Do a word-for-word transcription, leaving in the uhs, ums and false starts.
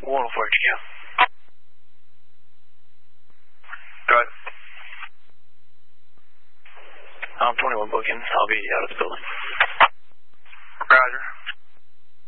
one oh four H Q. Go ahead. I'm twenty-one booking. I'll be out of the building. Roger.